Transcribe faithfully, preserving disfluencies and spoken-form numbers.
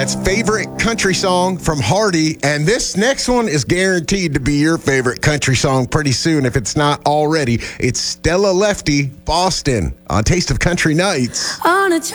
That's favorite country song from Hardy. And this next one is guaranteed to be your favorite country song pretty soon, if it's not already. It's Stella Lefty, Boston, on Taste of Country Nights. On a